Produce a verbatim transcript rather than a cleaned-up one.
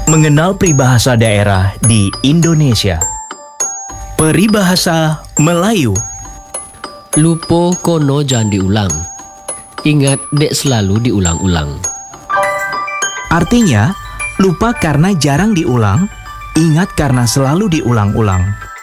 Mengenal peribahasa daerah di Indonesia. Peribahasa Melayu. Lupo kono jangan diulang. Ingat dek selalu diulang-ulang. Artinya, lupa karena jarang diulang, ingat karena selalu diulang-ulang.